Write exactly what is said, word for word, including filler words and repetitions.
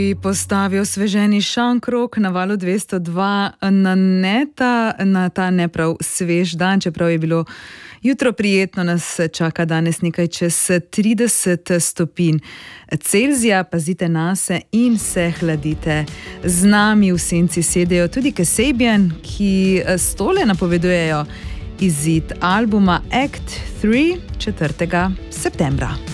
Postavil sveženi šankrok na valu dvesto dva na neta, na ta neprav svež dan, čeprav je bilo jutro prijetno, nas čaka danes nekaj čez trideset stopinj Celzija. Pazite nase in se hladite. Z nami v senci sedejo tudi Kasabian, ki s tole napovedujejo izid albuma Act tri četrtega septembra.